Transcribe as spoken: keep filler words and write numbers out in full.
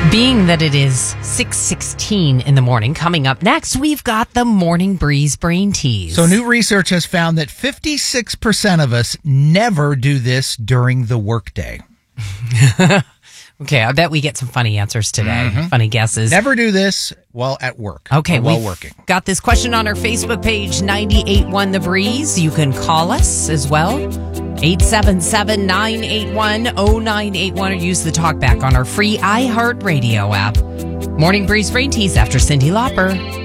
Being that it is six sixteen in the morning, coming up next, we've got the Morning Breeze Brain Tease. So new research has found that fifty-six percent of us never do this during the workday. Okay, I bet we get some funny answers today. Mm-hmm. Funny guesses. Never do this while at work. Okay, while we've working. Got this question on our Facebook page, ninety-eight point one The Breeze. You can call us as well, eight seven seven, nine eight one, zero nine eight one, or use the talkback on our free iHeartRadio app. Morning Breeze Brain Tease after Cyndi Lauper.